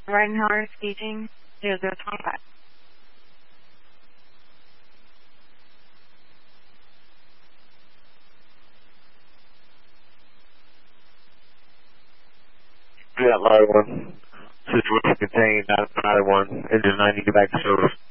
Reinhardt speaking. 0025. Yeah, line 1. Situation contained, 951. Engine 90, get back to service.